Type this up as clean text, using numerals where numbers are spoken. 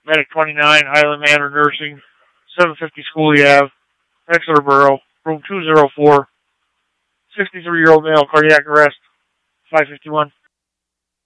Medic 29, Island Manor Nursing, 750 Schooley Ave, Exeter Borough, room 204, 63-year-old male, cardiac arrest, 551.